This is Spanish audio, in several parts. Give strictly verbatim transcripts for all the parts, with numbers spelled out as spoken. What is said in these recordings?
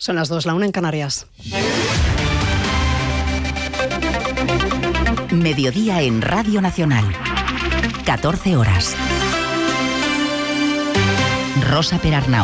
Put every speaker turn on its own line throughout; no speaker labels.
Son las dos, la una en Canarias.
Mediodía en Radio Nacional. catorce horas. Rosa Perarnau.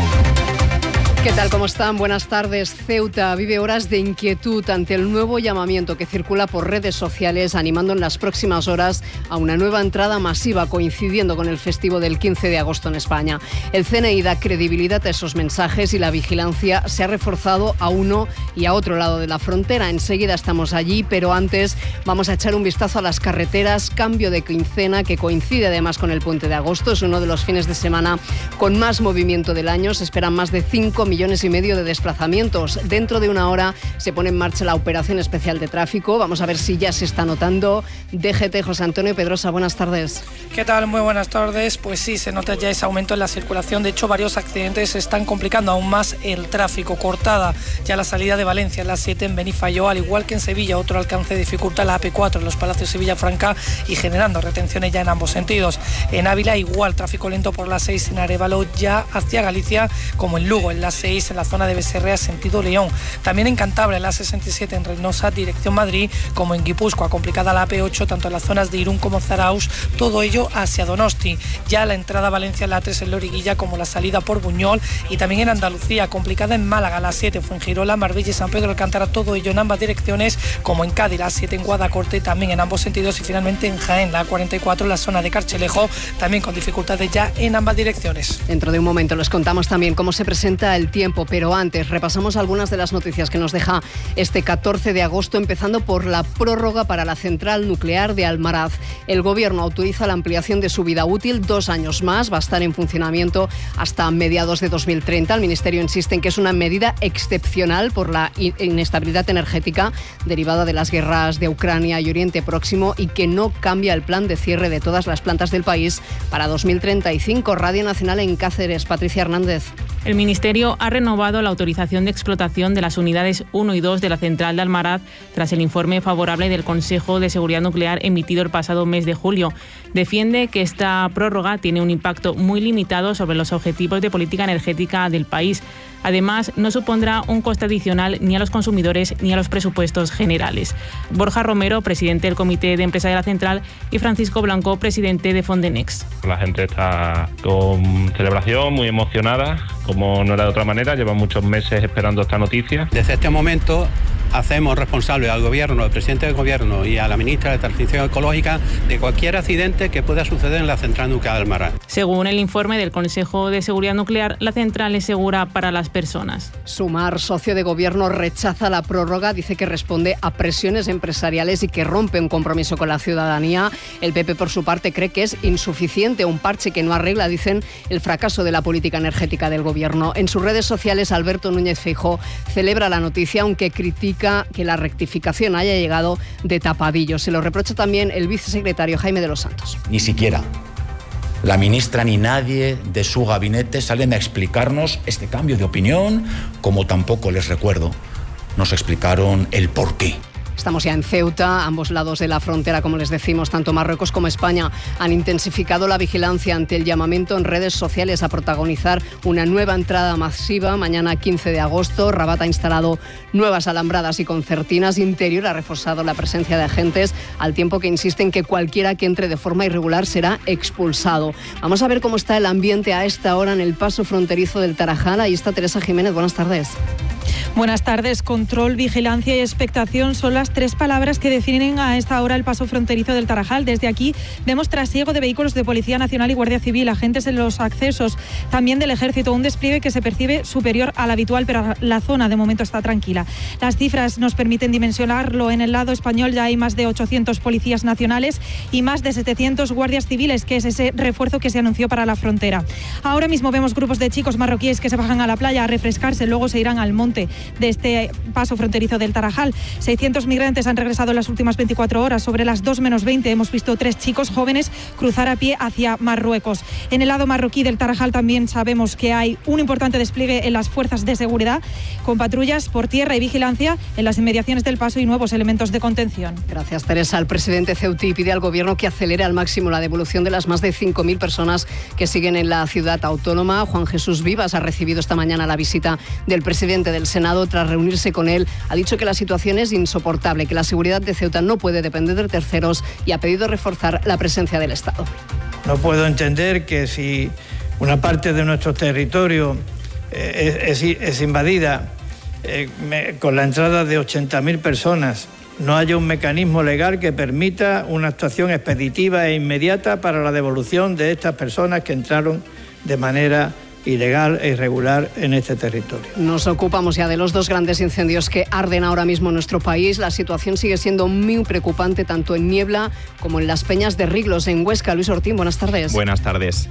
¿Qué tal? ¿Cómo están? Buenas tardes. Ceuta vive horas de inquietud ante el nuevo llamamiento que circula por redes sociales, animando en las próximas horas a una nueva entrada masiva coincidiendo con el festivo del quince de agosto en España. El C N I da credibilidad a esos mensajes y la vigilancia se ha reforzado a uno y a otro lado de la frontera. Enseguida estamos allí, pero antes vamos a echar un vistazo a las carreteras. Cambio de quincena que coincide además con el puente de agosto. Es uno de los fines de semana con más movimiento del año. Se esperan más de cinco millones y medio de desplazamientos. Dentro de una hora se pone en marcha la operación especial de tráfico. Vamos a ver si ya se está notando. D G T, José Antonio Pedrosa, buenas tardes.
¿Qué tal? Muy buenas tardes. Pues sí, se nota ya ese aumento en la circulación. De hecho, varios accidentes están complicando aún más el tráfico. Cortada ya la salida de Valencia en la siete en Benifayó, al igual que en Sevilla. Otro alcance dificulta la A P cuatro en los Palacios y Villafranca y generando retenciones ya en ambos sentidos. En Ávila igual, tráfico lento por la seis en Arévalo ya hacia Galicia, como en Lugo en la seis en la zona de Becerrea sentido León. También en Cantabria en la sesenta y siete en Reynosa dirección Madrid, como en Guipúzcoa, complicada la A P ocho tanto en las zonas de Irún como Zarauz, todo ello hacia Donosti. Ya la entrada a Valencia en la tres en Loriguilla, como la salida por Buñol, y también en Andalucía, complicada en Málaga la siete Fuengirola, Marbella y San Pedro Alcántara, todo ello en ambas direcciones, como en Cádiz la siete en Guadacorte, también en ambos sentidos, y finalmente en Jaén la cuarenta y cuatro en la zona de Carchelejo, también con dificultades ya en ambas direcciones.
Dentro de un momento les contamos también cómo se presenta el tiempo, pero antes repasamos algunas de las noticias que nos deja este catorce de agosto, empezando por la prórroga para la central nuclear de Almaraz. El Gobierno autoriza la ampliación de su vida útil dos años más, va a estar en funcionamiento hasta mediados de dos mil treinta. El Ministerio insiste en que es una medida excepcional por la inestabilidad energética derivada de las guerras de Ucrania y Oriente Próximo y que no cambia el plan de cierre de todas las plantas del país para dos mil treinta y cinco. Radio Nacional en Cáceres, Patricia Hernández.
El Ministerio ha renovado la autorización de explotación de las unidades uno y dos de la central de Almaraz tras el informe favorable del Consejo de Seguridad Nuclear emitido el pasado mes de julio. Defiende que esta prórroga tiene un impacto muy limitado sobre los objetivos de política energética del país. Además, no supondrá un coste adicional ni a los consumidores ni a los presupuestos generales. Borja Romero, presidente del Comité de Empresa de la Central, y Francisco Blanco, presidente de Fondenex.
La gente está con celebración, muy emocionada, como no era de otra manera, llevan muchos meses esperando esta noticia.
Desde este momento hacemos responsable al Gobierno, al presidente del Gobierno y a la ministra de Transición Ecológica de cualquier accidente que pueda suceder en la central nuclear de Almaraz.
Según el informe del Consejo de Seguridad Nuclear, la central es segura para las personas.
Sumar, socio de Gobierno, rechaza la prórroga, dice que responde a presiones empresariales y que rompe un compromiso con la ciudadanía. El P P, por su parte, cree que es insuficiente, un parche que no arregla, dicen, el fracaso de la política energética del Gobierno. En sus redes sociales, Alberto Núñez Feijóo celebra la noticia, aunque critica que la rectificación haya llegado de tapadillo. Se lo reprocha también el vicesecretario Jaime de los Santos.
Ni siquiera la ministra ni nadie de su gabinete salen a explicarnos este cambio de opinión, como tampoco, les recuerdo, nos explicaron el porqué.
Estamos ya en Ceuta, ambos lados de la frontera, como les decimos, tanto Marruecos como España han intensificado la vigilancia ante el llamamiento en redes sociales a protagonizar una nueva entrada masiva. Mañana quince de agosto, Rabat ha instalado nuevas alambradas y concertinas. Interior ha reforzado la presencia de agentes, al tiempo que insisten que cualquiera que entre de forma irregular será expulsado. Vamos a ver cómo está el ambiente a esta hora en el paso fronterizo del Tarajal. Ahí está Teresa Jiménez, buenas tardes.
Buenas tardes. Control, vigilancia y expectación son las tres palabras que definen a esta hora el paso fronterizo del Tarajal. Desde aquí vemos trasiego de vehículos de Policía Nacional y Guardia Civil, agentes en los accesos, también del Ejército, un despliegue que se percibe superior al habitual, pero la zona de momento está tranquila. Las cifras nos permiten dimensionarlo. En el lado español ya hay más de ochocientos policías nacionales y más de setecientos guardias civiles, que es ese refuerzo que se anunció para la frontera. Ahora mismo vemos grupos de chicos marroquíes que se bajan a la playa a refrescarse, luego se irán al monte de este paso fronterizo del Tarajal. seiscientos migrantes han regresado en las últimas veinticuatro horas. Sobre las dos menos veinte hemos visto tres chicos jóvenes cruzar a pie hacia Marruecos. En el lado marroquí del Tarajal también sabemos que hay un importante despliegue en las fuerzas de seguridad, con patrullas por tierra y vigilancia en las inmediaciones del paso y nuevos elementos de contención.
Gracias, Teresa. El presidente ceutí pide al Gobierno que acelere al máximo la devolución de las más de cinco mil personas que siguen en la ciudad autónoma. Juan Jesús Vivas ha recibido esta mañana la visita del presidente del Senado Senado, tras reunirse con él, ha dicho que la situación es insoportable, que la seguridad de Ceuta no puede depender de terceros y ha pedido reforzar la presencia del Estado.
No puedo entender que si una parte de nuestro territorio eh, es, es invadida eh, me, con la entrada de ochenta mil personas, no haya un mecanismo legal que permita una actuación expeditiva e inmediata para la devolución de estas personas que entraron de manera ilegal e irregular en este territorio.
Nos ocupamos ya de los dos grandes incendios que arden ahora mismo en nuestro país. La situación sigue siendo muy preocupante tanto en Niebla como en las Peñas de Riglos, en Huesca. Luis Ortín, buenas tardes.
Buenas tardes.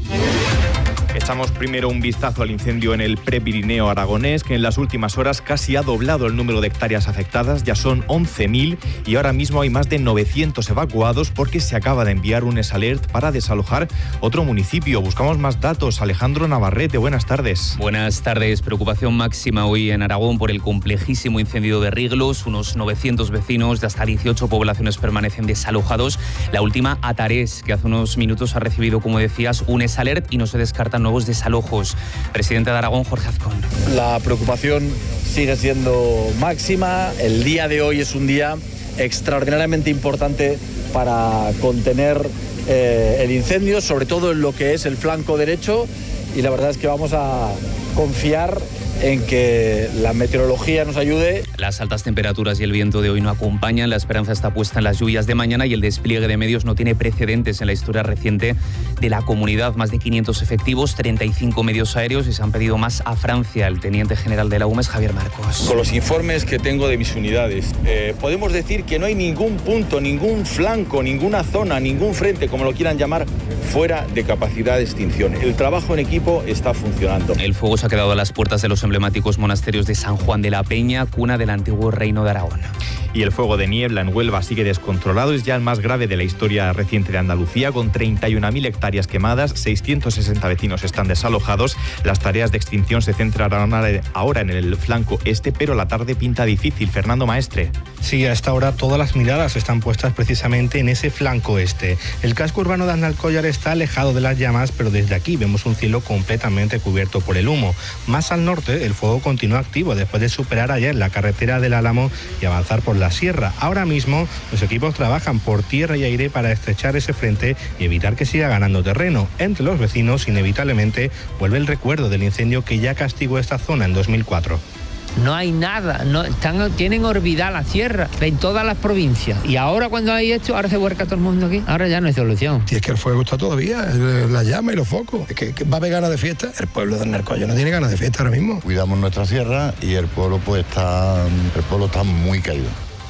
Echamos primero un vistazo al incendio en el Prepirineo aragonés, que en las últimas horas casi ha doblado el número de hectáreas afectadas, ya son once mil y ahora mismo hay más de novecientos evacuados porque se acaba de enviar un S-Alert para desalojar otro municipio. Buscamos más datos. Alejandro Navarrete, buenas tardes.
Buenas tardes. Preocupación máxima hoy en Aragón por el complejísimo incendio de Riglos. Unos novecientos vecinos de hasta dieciocho poblaciones permanecen desalojados. La última, Atarés, que hace unos minutos ha recibido, como decías, un S-Alert y no se descartan nuevos desalojos. Presidente de Aragón, Jorge Azcón.
La preocupación sigue siendo máxima. El día de hoy es un día extraordinariamente importante para contener eh, el incendio, sobre todo en lo que es el flanco derecho, y la verdad es que vamos a confiar en que la meteorología nos ayude.
Las altas temperaturas y el viento de hoy no acompañan. La esperanza está puesta en las lluvias de mañana y el despliegue de medios no tiene precedentes en la historia reciente de la comunidad. Más de quinientos efectivos, treinta y cinco medios aéreos y se han pedido más a Francia. El teniente general de la U M E S, Javier Marcos.
Con los informes que tengo de mis unidades, eh, podemos decir que no hay ningún punto, ningún flanco, ninguna zona, ningún frente, como lo quieran llamar, fuera de capacidad de extinción. El trabajo en equipo está funcionando.
El fuego se ha quedado a las puertas de los emblemáticos monasterios de San Juan de la Peña, cuna del antiguo reino de Aragón.
Y el fuego de Niebla en Huelva sigue descontrolado. Es ya el más grave de la historia reciente de Andalucía, con treinta y una mil hectáreas quemadas, seiscientos sesenta vecinos están desalojados. Las tareas de extinción se centrarán ahora en el flanco este, pero la tarde pinta difícil. Fernando Maestre.
Sí, a esta hora todas las miradas están puestas precisamente en ese flanco este. El casco urbano de Aznalcóllar está alejado de las llamas, pero desde aquí vemos un cielo completamente cubierto por el humo. Más al norte, el fuego continúa activo después de superar ayer la carretera del Álamo y avanzar por la sierra. Ahora mismo los equipos trabajan por tierra y aire para estrechar ese frente y evitar que siga ganando terreno. Entre los vecinos, inevitablemente, vuelve el recuerdo del incendio que ya castigó esta zona en dos mil cuatro.
No hay nada, no, están, tienen olvidada la sierra en todas las provincias. Y ahora cuando hay esto, ahora se vuelca todo el mundo aquí. Ahora ya no hay solución.
Si es que el fuego está todavía, la llama y los focos. Es que, que va a haber ganas de fiesta. El pueblo de Aznalcóllar no tiene ganas de fiesta ahora mismo.
Cuidamos nuestra sierra y el pueblo pues está, el pueblo está muy caído.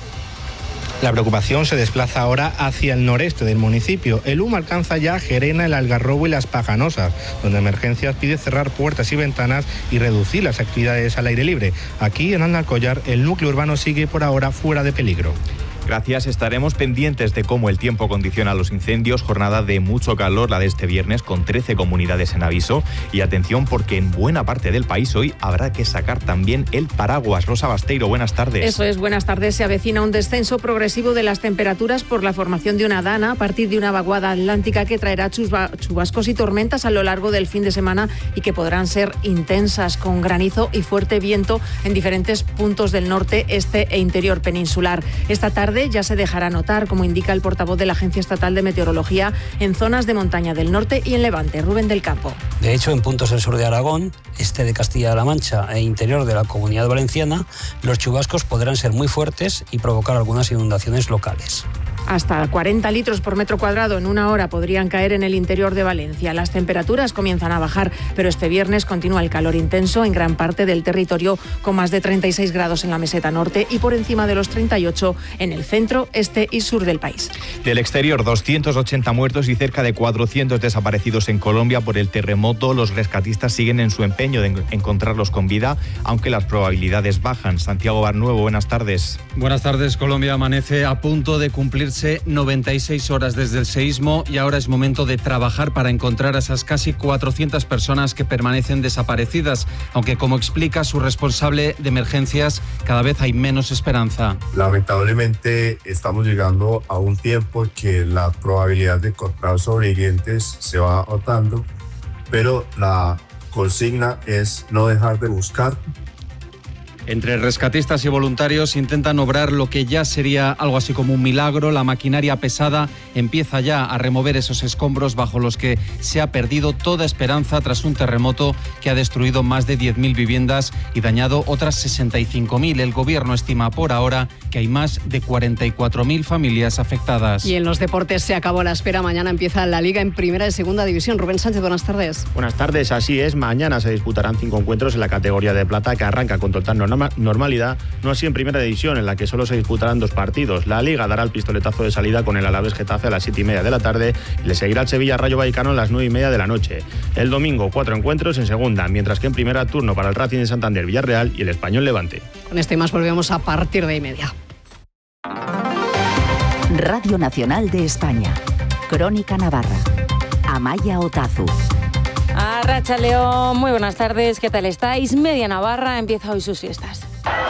La preocupación se desplaza ahora hacia el noreste del municipio. El humo alcanza ya Gerena, el Algarrobo y las Pajanosas, donde Emergencias pide cerrar puertas y ventanas y reducir las actividades al aire libre. Aquí, en Aznalcóllar, el núcleo urbano sigue por ahora fuera de peligro.
Gracias, estaremos pendientes de cómo el tiempo condiciona los incendios. Jornada de mucho calor la de este viernes, con trece comunidades en aviso. Y atención, porque en buena parte del país hoy habrá que sacar también el paraguas. Rosa Basteiro, buenas tardes.
Eso es, buenas tardes. Se avecina un descenso progresivo de las temperaturas por la formación de una dana a partir de una vaguada atlántica que traerá chubascos y tormentas a lo largo del fin de semana y que podrán ser intensas, con granizo y fuerte viento en diferentes puntos del norte, este e interior peninsular. Esta tarde ya se dejará notar, como indica el portavoz de la Agencia Estatal de Meteorología, en zonas de montaña del norte y en Levante. Rubén del Campo.
De hecho, en puntos del sur de Aragón, este de Castilla-La Mancha e interior de la Comunidad Valenciana, los chubascos podrán ser muy fuertes y provocar algunas inundaciones locales.
Hasta cuarenta litros por metro cuadrado en una hora podrían caer en el interior de Valencia. Las temperaturas comienzan a bajar, pero este viernes continúa el calor intenso en gran parte del territorio, con más de treinta y seis grados en la meseta norte y por encima de los treinta y ocho en el centro, este y sur del país.
Del exterior, doscientos ochenta muertos y cerca de cuatrocientos desaparecidos en Colombia por el terremoto. Los rescatistas siguen en su empeño de encontrarlos con vida, aunque las probabilidades bajan. Santiago Barnuevo, buenas tardes.
Buenas tardes. Colombia amanece a punto de cumplirse noventa y seis horas desde el seísmo y ahora es momento de trabajar para encontrar a esas casi cuatrocientas personas que permanecen desaparecidas, aunque, como explica su responsable de emergencias, cada vez hay menos esperanza.
Lamentablemente estamos llegando a un tiempo en que la probabilidad de encontrar sobrevivientes se va agotando, pero la consigna es no dejar de buscar
Entre rescatistas y voluntarios intentan obrar lo que ya sería algo así como un milagro. La maquinaria pesada empieza ya a remover esos escombros bajo los que se ha perdido toda esperanza tras un terremoto que ha destruido más de diez mil viviendas y dañado otras sesenta y cinco mil. El gobierno estima por ahora que hay más de cuarenta y cuatro mil familias afectadas.
Y en los deportes se acabó la espera. Mañana empieza la Liga en Primera y Segunda División. Rubén Sánchez, buenas tardes.
Buenas tardes, así es. Mañana se disputarán cinco encuentros en la categoría de plata, que arranca con total normalidad, no así en Primera División, en la que solo se disputarán dos partidos. La Liga dará el pistoletazo de salida con el Alavés Getafe a las siete y media de la tarde y le seguirá el Sevilla Rayo Vallecano a las nueve y media de la noche. El domingo, cuatro encuentros en Segunda, mientras que en Primera, turno para el Racing de Santander, Villarreal y el Español Levante.
Con este y más volvemos a partir de y media.
Radio Nacional de España. Crónica Navarra. Amaya Otazu.
Arratsaldeon, muy buenas tardes, ¿qué tal estáis? Media Navarra empieza hoy sus fiestas.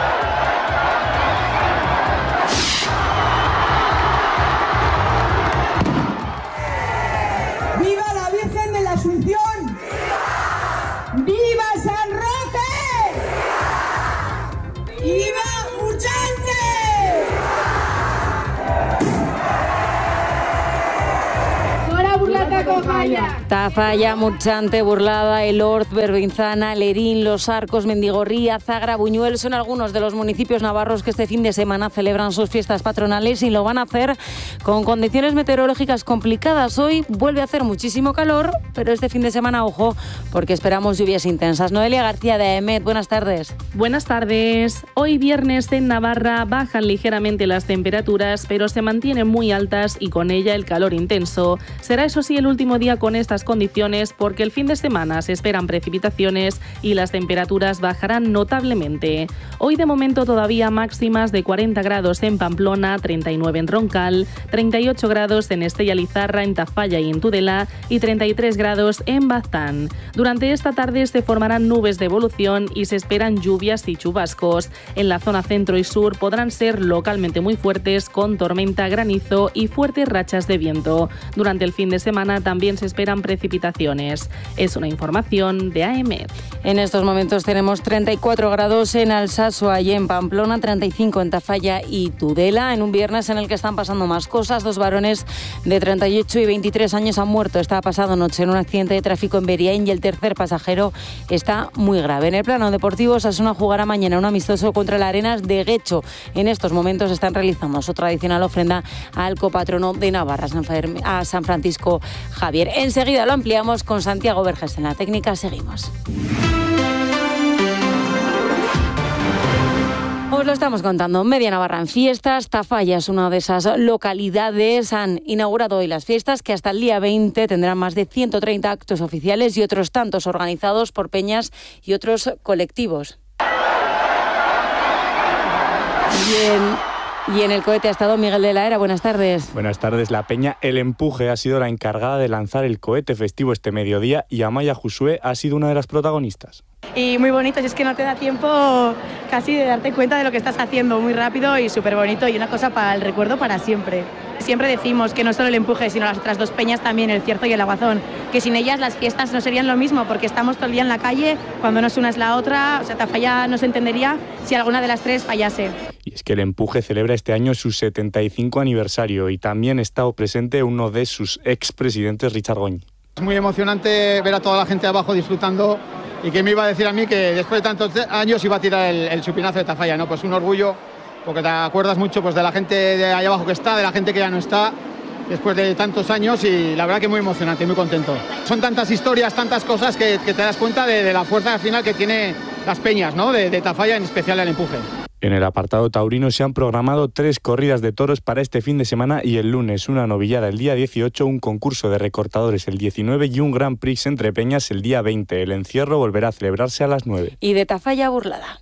¡Viva la Virgen de la Asunción! ¡Viva! ¡Viva San Roque! ¡Viva Urgente!
Tafalla, Murchante, Burlada, Elorz, Berbinzana, Lerín, Los Arcos, Mendigorría, Zagra, Buñuel son algunos de los municipios navarros que este fin de semana celebran sus fiestas patronales y lo van a hacer con condiciones meteorológicas complicadas. Hoy vuelve a hacer muchísimo calor, pero este fin de semana, ojo, porque esperamos lluvias intensas. Noelia García de A E M E T, buenas tardes.
Buenas tardes. Hoy viernes en Navarra bajan ligeramente las temperaturas, pero se mantienen muy altas y con ella el calor intenso. Será eso sí el último día con estas condiciones porque el fin de semana se esperan precipitaciones y las temperaturas bajarán notablemente. Hoy de momento todavía máximas de cuarenta grados en Pamplona, treinta y nueve en Roncal, treinta y ocho grados en Estella Lizarra, en Tafalla y en Tudela y treinta y tres grados en Baztán. Durante esta tarde se formarán nubes de evolución y se esperan lluvias y chubascos. En la zona centro y sur podrán ser localmente muy fuertes con tormenta, granizo y fuertes rachas de viento. Durante el fin de semana también se esperan precipitaciones. Es una información de A E M E T.
En estos momentos tenemos treinta y cuatro grados en Alsasua y en Pamplona, treinta y cinco en Tafalla y Tudela, en un viernes en el que están pasando más cosas. Dos varones de treinta y ocho y veintitrés años han muerto esta pasada noche en un accidente de tráfico en Beriaín y el tercer pasajero está muy grave. En el plano deportivo, Osasuna jugará mañana un amistoso contra el Arenas de Guecho. En estos momentos están realizando su tradicional ofrenda al copatrono de Navarra, San Ferm- a San Francisco Javier. Enseguida lo ampliamos con Santiago Verges en la técnica. Seguimos. Os lo estamos contando. Media Navarra en fiestas. Tafalla es una de esas localidades. Han inaugurado hoy las fiestas que hasta el día veinte tendrán más de ciento treinta actos oficiales y otros tantos organizados por peñas y otros colectivos. Bien. Y en el cohete ha estado Miguel de la Era. Buenas tardes.
Buenas tardes. La peña El Empuje ha sido la encargada de lanzar el cohete festivo este mediodía y Amaya Josué ha sido una de las protagonistas.
Y muy bonito, y es que no te da tiempo casi de darte cuenta de lo que estás haciendo, muy rápido y súper bonito y una cosa para el recuerdo para siempre. Siempre decimos que no solo el Empuje, sino las otras dos peñas también, el Cierzo y el Aguazón, que sin ellas las fiestas no serían lo mismo porque estamos todo el día en la calle, cuando no es una es la otra, o sea, Tafalla no se entendería si alguna de las tres fallase.
Y es que el Empuje celebra este año su setenta y cinco aniversario y también está presente uno de sus expresidentes, Richard Goñ.
Es muy emocionante ver a toda la gente abajo disfrutando y que me iba a decir a mí que después de tantos años iba a tirar el, el chupinazo de Tafalla, ¿no? Pues un orgullo, porque te acuerdas mucho pues, de la gente de ahí abajo que está, de la gente que ya no está, después de tantos años y la verdad que muy emocionante, muy contento. Son tantas historias, tantas cosas que, que te das cuenta de, de la fuerza final que tiene las peñas, ¿no? De, de Tafalla, en especial el Empuje.
En el apartado taurino se han programado tres corridas de toros para este fin de semana y el lunes una novillada el día dieciocho, un concurso de recortadores el diecinueve y un Grand Prix entre peñas el día veinte. El encierro volverá a celebrarse a las nueve.
Y de Tafalla, Burlada.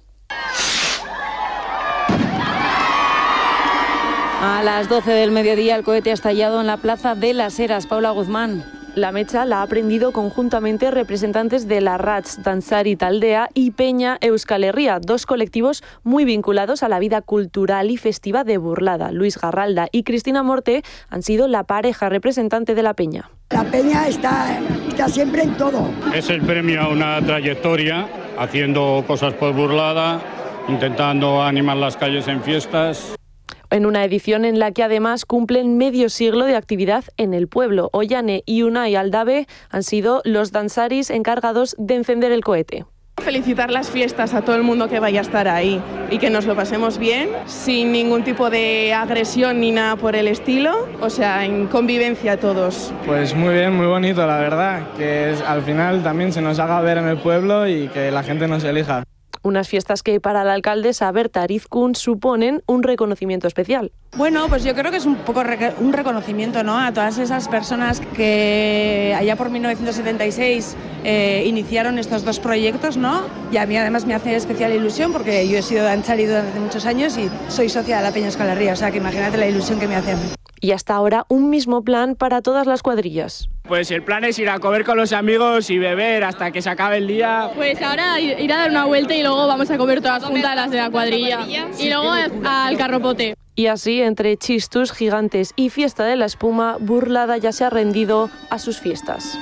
A las doce del mediodía el cohete ha estallado en la Plaza de las Heras. Paula Guzmán.
La mecha la ha prendido conjuntamente representantes de la Rats, Dantzari Taldea y Peña Euskal Herria, dos colectivos muy vinculados a la vida cultural y festiva de Burlada. Luis Garralda y Cristina Morte han sido la pareja representante de la Peña.
La Peña está, está siempre en todo.
Es el premio a una trayectoria, haciendo cosas por Burlada,
intentando animar las calles en fiestas.
En una edición en la que además cumplen medio siglo de actividad en el pueblo. Ollane y Unai Aldave han sido los danzaris encargados de encender el cohete.
Felicitar las fiestas a todo el mundo que vaya a estar ahí y que nos lo pasemos bien, sin ningún tipo de agresión ni nada por el estilo, o sea, en convivencia todos.
Pues muy bien, muy bonito, la verdad, que es, al final también se nos haga ver en el pueblo y que la gente nos elija.
Unas fiestas que para la alcaldesa Berta Arizkun suponen un reconocimiento especial.
Bueno, pues yo creo que es un poco re- un reconocimiento, ¿no?, a todas esas personas que allá por mil novecientos setenta y seis eh, iniciaron estos dos proyectos, ¿no? Y a mí además me hace especial ilusión porque yo he sido danzari durante muchos años y soy socia de la Peña Euskal Herria, o sea que imagínate la ilusión que me hace a mí.
Y hasta ahora un mismo plan para todas las cuadrillas.
Pues el plan es ir a comer con los amigos y beber hasta que se acabe el día.
Pues ahora ir a dar una vuelta y luego vamos a comer todas juntas las de la cuadrilla y luego al carropote.
Y así, entre chistus gigantes y fiesta de la espuma, Burlada ya se ha rendido a sus fiestas.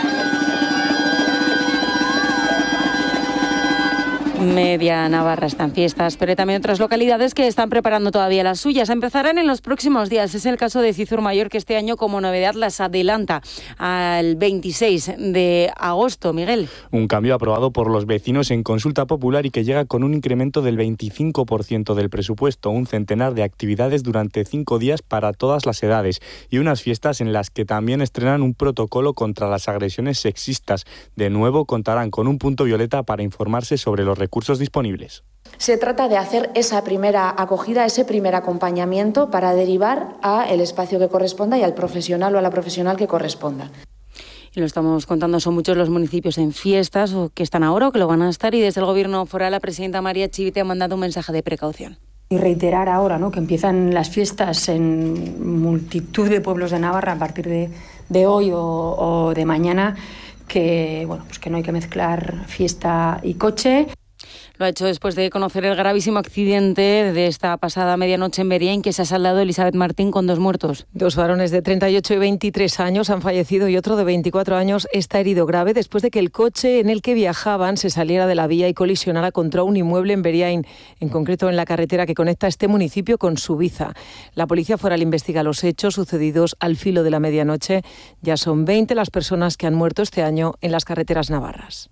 Media Navarra está en fiestas, pero hay también otras localidades que están preparando todavía las suyas. Empezarán en los próximos días. Es el caso de Cizur Mayor, que este año, como novedad, las adelanta al veintiséis de agosto. Miguel.
Un cambio aprobado por los vecinos en consulta popular y que llega con un incremento del veinticinco por ciento del presupuesto, un centenar de actividades durante cinco días para todas las edades y unas fiestas en las que también estrenan un protocolo contra las agresiones sexistas. De nuevo, contarán con un punto violeta para informarse sobre los recursos recursos disponibles.
Se trata de hacer esa primera acogida, ese primer acompañamiento para derivar al espacio que corresponda y al profesional o a la profesional que corresponda.
Y lo estamos contando, son muchos los municipios en fiestas o que están ahora o que lo van a estar, y desde el Gobierno foral la presidenta María Chivite ha mandado un mensaje de precaución.
Y reiterar ahora, ¿no?, que empiezan las fiestas en multitud de pueblos de Navarra a partir de, de hoy o, o de mañana, que, bueno, pues que no hay que mezclar fiesta y coche.
Lo ha hecho después de conocer el gravísimo accidente de esta pasada medianoche en Beriain, que se ha saldado Elizabeth Martín con dos muertos.
Dos varones de treinta y ocho y veintitrés años han fallecido y otro de veinticuatro años está herido grave después de que el coche en el que viajaban se saliera de la vía y colisionara contra un inmueble en Beriain, en concreto en la carretera que conecta este municipio con Subiza. La Policía Foral investiga los hechos sucedidos al filo de la medianoche. Ya son veinte las personas que han muerto este año en las carreteras navarras.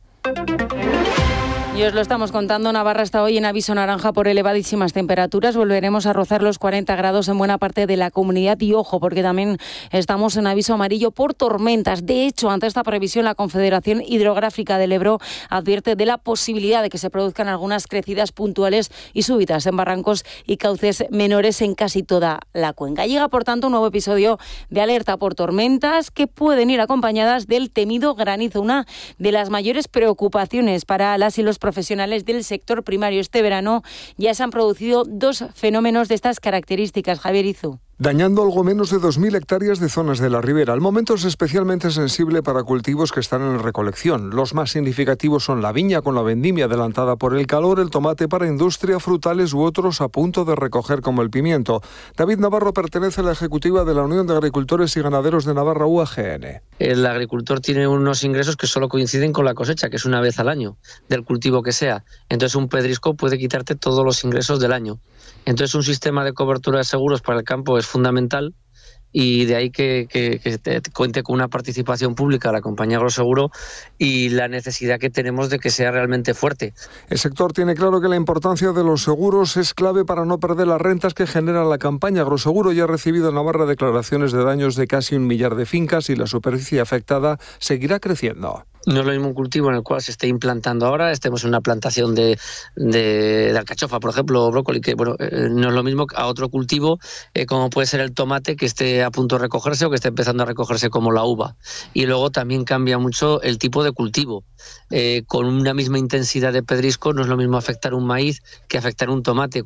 Y os lo estamos contando, Navarra está hoy en aviso naranja por elevadísimas temperaturas. Volveremos a rozar los cuarenta grados en buena parte de la comunidad y ojo, porque también estamos en aviso amarillo por tormentas. De hecho, ante esta previsión, la Confederación Hidrográfica del Ebro advierte de la posibilidad de que se produzcan algunas crecidas puntuales y súbitas en barrancos y cauces menores en casi toda la cuenca. Llega, por tanto, un nuevo episodio de alerta por tormentas que pueden ir acompañadas del temido granizo, una de las mayores preocupaciones para las y los profesionales del sector primario. Este verano ya se han producido dos fenómenos de estas características. Javier Izu.
Dañando algo menos de dos mil hectáreas de zonas de la ribera. El momento es especialmente sensible para cultivos que están en recolección. Los más significativos son la viña con la vendimia adelantada por el calor, el tomate para industria, frutales u otros a punto de recoger como el pimiento. David Navarro pertenece a la ejecutiva de la Unión de Agricultores y Ganaderos de Navarra, U A G N.
El agricultor tiene unos ingresos que solo coinciden con la cosecha, que es una vez al año, del cultivo que sea. Entonces un pedrisco puede quitarte todos los ingresos del año. Entonces un sistema de cobertura de seguros para el campo es fundamental y de ahí que, que, que te cuente con una participación pública la compañía Agroseguro y la necesidad que tenemos de que sea realmente fuerte.
El sector tiene claro que la importancia de los seguros es clave para no perder las rentas que genera la campaña. Agroseguro ya ha recibido en Navarra declaraciones de daños de casi un millar de fincas y la superficie afectada seguirá creciendo.
No es lo mismo un cultivo en el cual se esté implantando ahora, estemos en una plantación de, de, de alcachofa, por ejemplo, o brócoli, que bueno, eh, no es lo mismo a otro cultivo, eh, como puede ser el tomate, que esté a punto de recogerse o que esté empezando a recogerse, como la uva. Y luego también cambia mucho el tipo de cultivo. Eh, con una misma intensidad de pedrisco no es lo mismo afectar un maíz que afectar un tomate.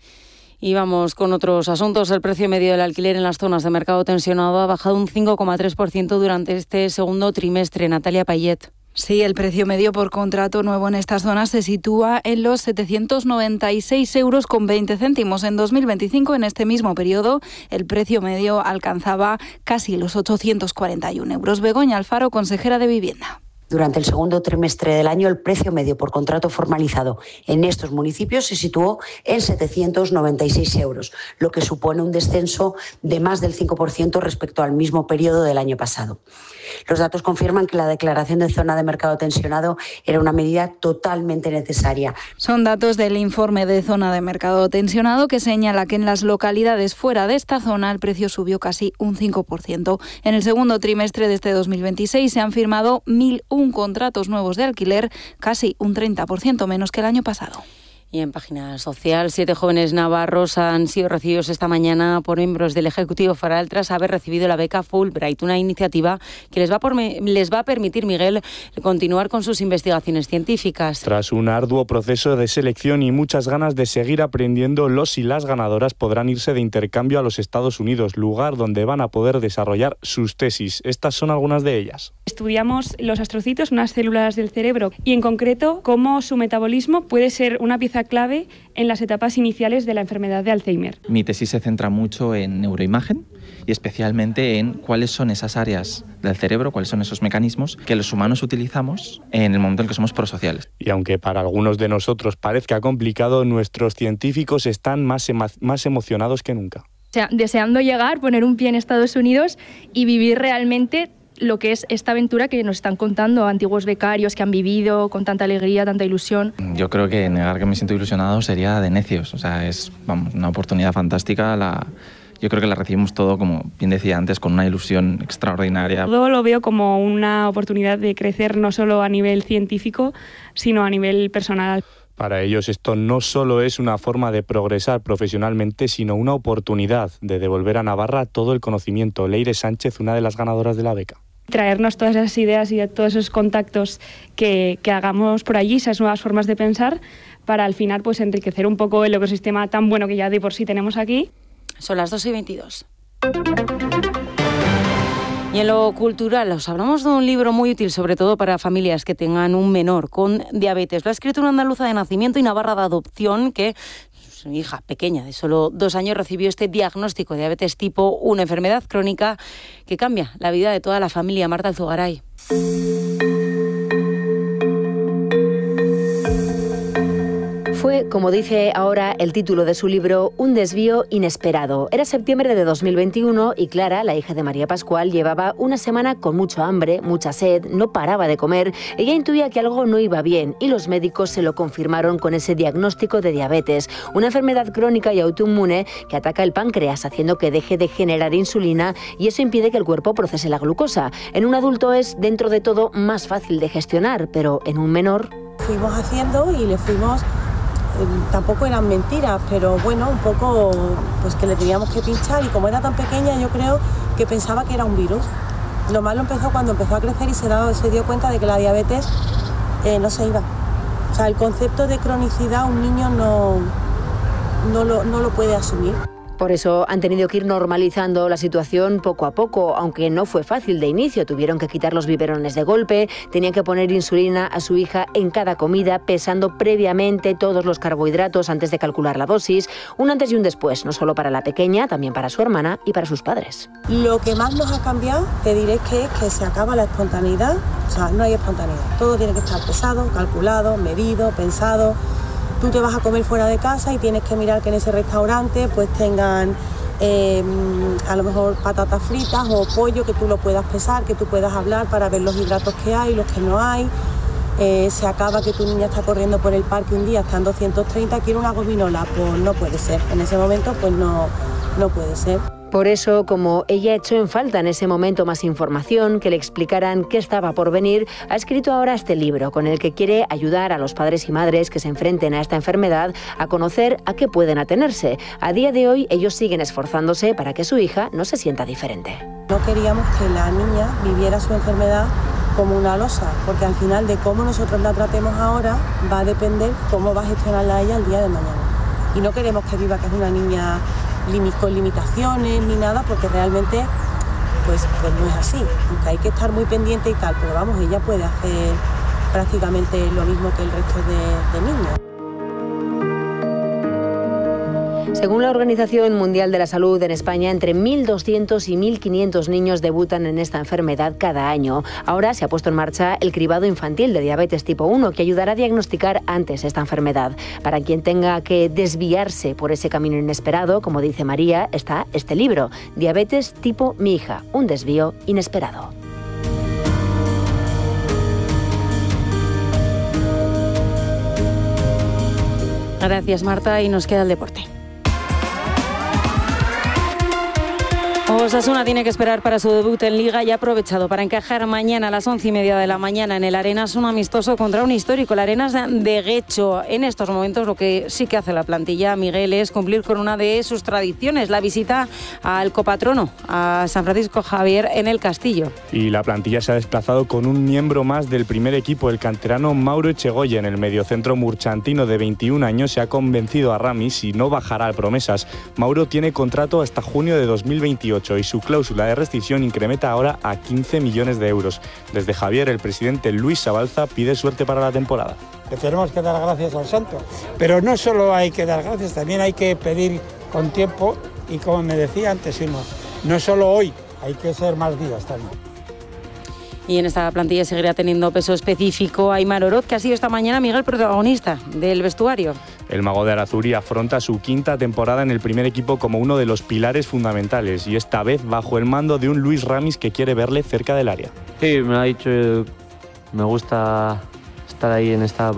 Y vamos con otros asuntos. El precio medio del alquiler en las zonas de mercado tensionado ha bajado un cinco coma tres por ciento durante este segundo trimestre. Natalia Payet.
Sí, el precio medio por contrato nuevo en estas zonas se sitúa en los setecientos noventa y seis euros con veinte céntimos. En dos mil veinticinco, en este mismo periodo, el precio medio alcanzaba casi los ochocientos cuarenta y uno euros. Begoña Alfaro, consejera de Vivienda.
Durante el segundo trimestre del año, el precio medio por contrato formalizado en estos municipios se situó en setecientos noventa y seis euros, lo que supone un descenso de más del cinco por ciento respecto al mismo periodo del año pasado. Los datos confirman que la declaración de zona de mercado tensionado era una medida totalmente necesaria.
Son datos del informe de zona de mercado tensionado que señala que en las localidades fuera de esta zona el precio subió casi un cinco por ciento. En el segundo trimestre de este dos mil veintiséis se han firmado mil uno contratos nuevos de alquiler, casi un treinta por ciento menos que el año pasado.
Y en página social, siete jóvenes navarros han sido recibidos esta mañana por miembros del Ejecutivo Foral tras haber recibido la beca Fulbright, una iniciativa que les va, por, les va a permitir, Miguel, continuar con sus investigaciones científicas.
Tras un arduo proceso de selección y muchas ganas de seguir aprendiendo, los y las ganadoras podrán irse de intercambio a los Estados Unidos, lugar donde van a poder desarrollar sus tesis. Estas son algunas de ellas.
Estudiamos los astrocitos, unas células del cerebro, y en concreto cómo su metabolismo puede ser una pieza clave en las etapas iniciales de la enfermedad de Alzheimer.
Mi tesis se centra mucho en neuroimagen y especialmente en cuáles son esas áreas del cerebro, cuáles son esos mecanismos que los humanos utilizamos en el momento en que somos prosociales.
Y aunque para algunos de nosotros parezca complicado, nuestros científicos están más, ema- más emocionados que nunca.
O sea, deseando llegar, poner un pie en Estados Unidos y vivir realmente lo que es esta aventura que nos están contando antiguos becarios que han vivido con tanta alegría, tanta ilusión.
Yo creo que negar que me siento ilusionado sería de necios. O sea, es vamos, una oportunidad fantástica. La, yo creo que la recibimos todo, como bien decía antes, con una ilusión extraordinaria.
Todo lo veo como una oportunidad de crecer no solo a nivel científico, sino a nivel personal.
Para ellos esto no solo es una forma de progresar profesionalmente, sino una oportunidad de devolver a Navarra todo el conocimiento. Leire Sánchez, una de las ganadoras de la beca.
Traernos todas esas ideas y todos esos contactos que, que hagamos por allí, esas nuevas formas de pensar, para al final pues enriquecer un poco el ecosistema tan bueno que ya de por sí tenemos aquí.
Son las dos y veintidós. Y en lo cultural, os hablamos de un libro muy útil, sobre todo para familias que tengan un menor con diabetes. Lo ha escrito una andaluza de nacimiento y navarra de adopción que su hija pequeña de solo dos años recibió este diagnóstico de diabetes tipo uno, una enfermedad crónica que cambia la vida de toda la familia. Marta Alzugaray.
Fue, como dice ahora el título de su libro, un desvío inesperado. Era septiembre de dos mil veintiuno y Clara, la hija de María Pascual, llevaba una semana con mucho hambre, mucha sed, no paraba de comer. Ella intuía que algo no iba bien y los médicos se lo confirmaron con ese diagnóstico de diabetes, una enfermedad crónica y autoinmune que ataca el páncreas, haciendo que deje de generar insulina y eso impide que el cuerpo procese la glucosa. En un adulto es, dentro de todo, más fácil de gestionar, pero en un menor...
Fuimos haciendo y le fuimos... Tampoco eran mentiras, pero bueno, un poco pues que le teníamos que pinchar y como era tan pequeña yo creo que pensaba que era un virus. Lo malo empezó cuando empezó a crecer y se, dado, se dio cuenta de que la diabetes eh, no se iba. O sea, el concepto de cronicidad un niño no, no, lo, no lo puede asumir.
Por eso han tenido que ir normalizando la situación poco a poco, aunque no fue fácil de inicio. Tuvieron que quitar los biberones de golpe, tenían que poner insulina a su hija en cada comida, pesando previamente todos los carbohidratos antes de calcular la dosis. Un antes y un después, no solo para la pequeña, también para su hermana y para sus padres.
Lo que más nos ha cambiado, te diré que es que se acaba la espontaneidad. O sea, no hay espontaneidad. Todo tiene que estar pesado, calculado, medido, pensado. Tú te vas a comer fuera de casa y tienes que mirar que en ese restaurante pues tengan eh, a lo mejor patatas fritas o pollo, que tú lo puedas pesar, que tú puedas hablar para ver los hidratos que hay, los que no hay. Eh, se acaba que tu niña está corriendo por el parque un día, está en doscientos treinta, quiere una gominola, pues no puede ser. En ese momento pues no, no puede ser.
Por eso, como ella echó en falta en ese momento más información, que le explicaran qué estaba por venir, ha escrito ahora este libro con el que quiere ayudar a los padres y madres que se enfrenten a esta enfermedad a conocer a qué pueden atenerse. A día de hoy, ellos siguen esforzándose para que su hija no se sienta diferente.
No queríamos que la niña viviera su enfermedad como una losa, porque al final de cómo nosotros la tratemos ahora va a depender cómo va a gestionarla ella el día de mañana. Y no queremos que viva que es una niña con limitaciones ni nada, porque realmente pues, pues no es así, aunque hay que estar muy pendiente y tal, pero vamos, ella puede hacer prácticamente lo mismo que el resto de, de niños.
Según la Organización Mundial de la Salud, en España entre mil doscientos y mil quinientos niños debutan en esta enfermedad cada año. Ahora se ha puesto en marcha el cribado infantil de diabetes tipo uno, que ayudará a diagnosticar antes esta enfermedad. Para quien tenga que desviarse por ese camino inesperado, como dice María, está este libro, Diabetes tipo mi hija, un desvío inesperado.
Gracias, Marta, y nos queda el deporte. Osasuna tiene que esperar para su debut en Liga y ha aprovechado para encajar mañana a las once y media de la mañana en el Arenas un amistoso contra un histórico, el Arenas de Guecho. En estos momentos lo que sí que hace la plantilla, Miguel, es cumplir con una de sus tradiciones, la visita al copatrono, a San Francisco Javier en el Castillo.
Y la plantilla se ha desplazado con un miembro más del primer equipo, el canterano Mauro Echegoyen. El mediocentro murchantino de veintiún años se ha convencido a Ramis y no bajará al promesas. Mauro tiene contrato hasta junio de dos mil veintiocho. Y su cláusula de rescisión incrementa ahora a quince millones de euros. Desde Javier, el presidente Luis Sabalza pide suerte para la temporada.
Que tenemos que dar gracias al santo, pero no solo hay que dar gracias, también hay que pedir con tiempo y, como me decía antes, no, no solo hoy, hay que ser más días también.
Y en esta plantilla seguirá teniendo peso específico Aimar Oroz, que ha sido esta mañana, Miguel, protagonista del vestuario.
El mago de Arazuri afronta su quinta temporada en el primer equipo como uno de los pilares fundamentales, y esta vez bajo el mando de un Luis Ramis que quiere verle cerca del área.
Sí, me lo ha dicho, me gusta estar ahí en esta